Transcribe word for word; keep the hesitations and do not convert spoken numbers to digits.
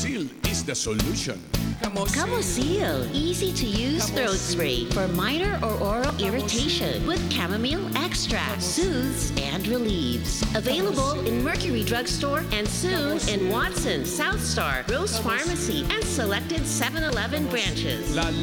Camosil is the solution. Camosil, easy to use throat spray for minor or oral irritation with chamomile extract, soothes and relieves. Available in Mercury Drugstore and soon in Watson, South Star, Rose Pharmacy, and selected seven eleven branches. La